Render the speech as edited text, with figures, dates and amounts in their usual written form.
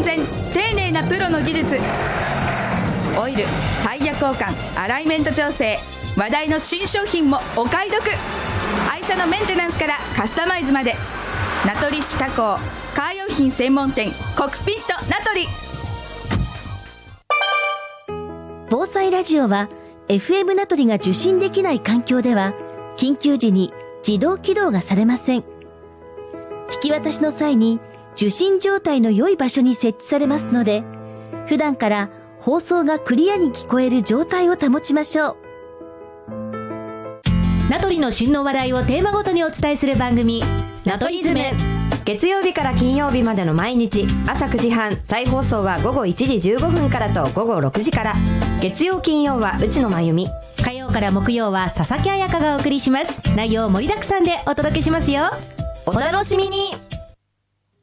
全丁寧なプロの技術、オイル、タイヤ交換、アライメント調整、話題の新商品もお買い得。愛車のメンテナンスからカスタマイズまで、名取市他工カー用品専門店コクピット名取。 防災ラジオは FM 名取が受信できない環境では緊急時に自動起動がされません。引き渡しの際に受信状態の良い場所に設置されますので、普段から放送がクリアに聞こえる状態を保ちましょう。 名取の旬の話題をテーマごとにお伝えする番組、名取ズム。 月曜日から金曜日までの毎日朝9時半、再放送は午後1時15分からと午後6時から。月曜金曜は内野真由美、 火曜から木曜は佐々木彩香がお送りします。内容盛りだくさんでお届けしますよ。 お楽しみに。